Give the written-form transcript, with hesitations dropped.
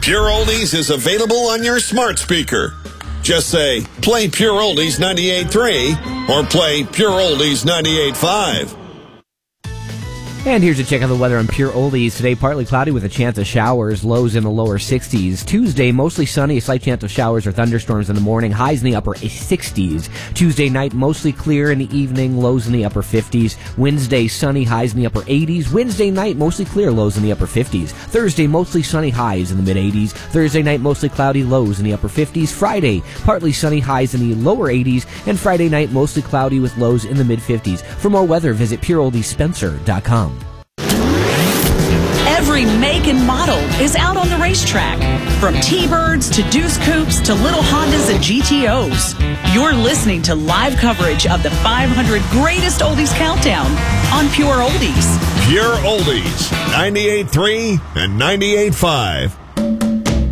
Pure Oldies is available on your smart speaker. Just say, play Pure Oldies 98.3 or play Pure Oldies 98.5. And here's a check of the weather on Pure Oldies. Today, partly cloudy with a chance of showers, lows in the lower 60s. Tuesday, mostly sunny, a slight chance of showers or thunderstorms in the morning, highs in the upper 60s. Tuesday night, mostly clear in the evening, lows in the upper 50s. Wednesday, sunny, highs in the upper 80s. Wednesday night, mostly clear, lows in the upper 50s. Thursday, mostly sunny, highs in the mid-80s. Thursday night, mostly cloudy, lows in the upper 50s. Friday, partly sunny, highs in the lower 80s. And Friday night, mostly cloudy with lows in the mid-50s. For more weather, visit PureOldiesSpencer.com. Every make and model is out on the racetrack. From T-Birds to Deuce Coupes to little Hondas and GTOs. You're listening to live coverage of the 500 Greatest Oldies Countdown on Pure Oldies. Pure Oldies, 98.3 and 98.5.